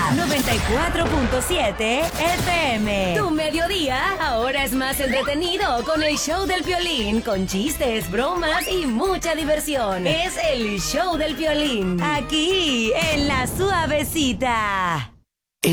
94.7 FM. Tu mediodía ahora es más entretenido con el show del Piolín, con chistes, bromas y mucha diversión. Es el show del Piolín, aquí en La Suavecita.